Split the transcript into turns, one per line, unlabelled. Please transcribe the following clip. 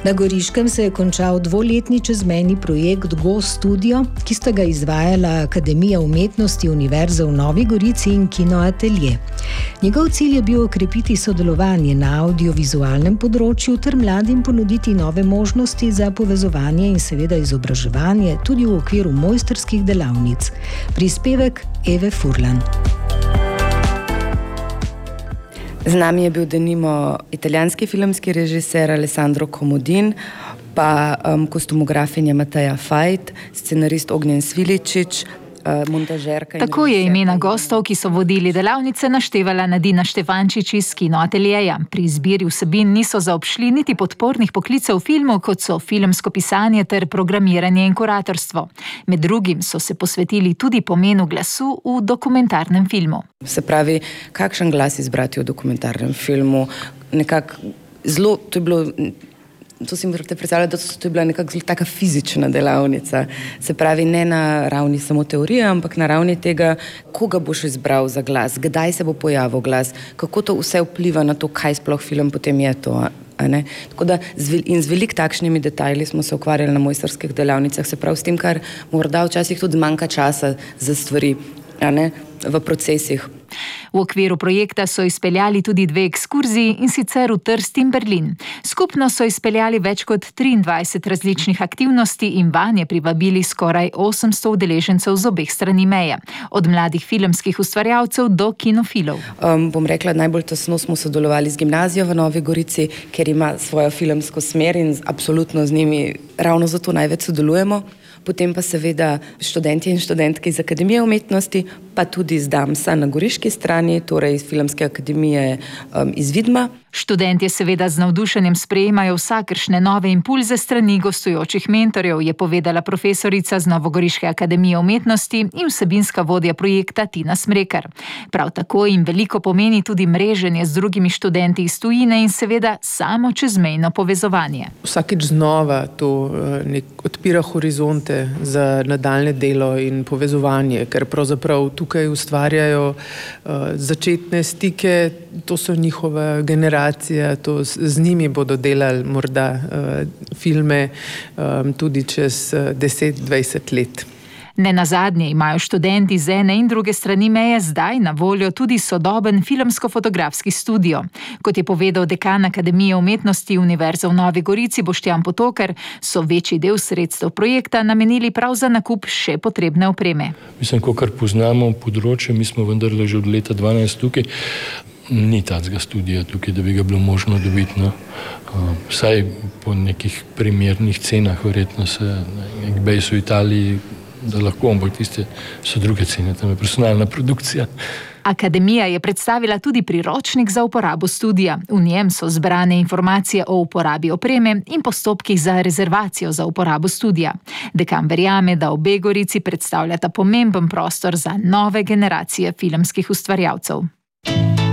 Na Goriškem se je končal dvoletni čezmejni projekt Go Studio, ki sta ga izvajala Akademija umetnosti Univerze v Novi Gorici in Kino Atelje. Njegov cilj je bil okrepiti sodelovanje na audiovizualnem področju ter mladim ponuditi nove možnosti za povezovanje in seveda izobraževanje tudi v okviru mojstrskih delavnic. Prispevek Eve Furlan.
Z nami je bil denimo italijanski filmski režiser Alessandro Comodin, pa kostumografinja Mateja Fajt, scenarist Ognjen Sviličić, montažerka.
Tako je imena gostov, ki so vodili delavnice, naštevala Nadina Štefančič iz Kino Ateljeja. Pri izbiri vsebin niso zaobšli niti podpornih poklicev v filmu, kot so filmsko pisanje ter programiranje in kuratorstvo. Med drugim so se posvetili tudi pomenu glasu v dokumentarnem filmu.
Se pravi, kakšen glas izbrati v dokumentarnem filmu, nekako zelo, to si morate predstavljati, da to je bila nekako zelo taka fizična delavnica. Se pravi, ne na ravni samo teorije, ampak na ravni tega, koga boš izbral za glas, kdaj se bo pojavil glas, kako to vse vpliva na to, kaj sploh film potem je to. Tako da in z veliko takšnimi detajli smo se ukvarjali na mojstrskih delavnicah, se pravi s tem, kar morda včasih tudi manjka časa za stvari v procesih.
V okviru projekta so izpeljali tudi 2 ekskurziji, in sicer v Trst in Berlin. Skupno so izpeljali več kot 23 različnih aktivnosti in vanje privabili skoraj 800 udeležencev z obeh strani meje, od mladih filmskih ustvarjalcev do kinofilov.
Bom rekla, najbolj tesno smo sodelovali z gimnazijo v Novi Gorici, ker ima svojo filmsko smer in absolutno z njimi ravno zato največ sodelujemo. Potem pa seveda študentje in študentke iz Akademije umetnosti, pa tudi iz Damsa na goriški strani, torej iz Filmske akademije iz Vidma.
Študentje seveda z navdušenjem sprejemajo vsakršne nove impulze strani gostujočih mentorjev, je povedala profesorica z Novogoriške akademije umetnosti in vsebinska vodja projekta Tina Smrekar. Prav tako jim veliko pomeni tudi mreženje z drugimi študenti iz tujine in seveda samo čezmejno povezovanje.
Vsakič znova to odpira horizonte za nadaljne delo in povezovanje, ker pravzaprav tukaj ustvarjajo začetne stike, to so njihova generacija, z njimi bodo delali morda filme tudi čez 10-20 let.
Nenazadnje imajo študenti z ene in druge strani meje zdaj na voljo tudi sodoben filmsko-fotografski studio. Kot je povedal dekan Akademije umetnosti Univerze v Novi Gorici Boštjan Potokar, so večji del sredstev projekta namenili prav za nakup še potrebne opreme.
Mislim, kar poznamo področje, mi smo vendarle že od leta 2012 tukaj, ni takega studija tukaj, da bi ga bilo možno dobiti. Vsaj po nekih primernih cenah, verjetno se nekaj so v Italiji, da lahko, ampak tiste so druge cene, tam je personalna produkcija.
Akademija je predstavila tudi priročnik za uporabo studija. V njem so zbrane informacije o uporabi opreme in postopkih za rezervacijo za uporabo studija. Dekan verjame, da obe Gorici predstavljata pomemben prostor za nove generacije filmskih ustvarjalcev.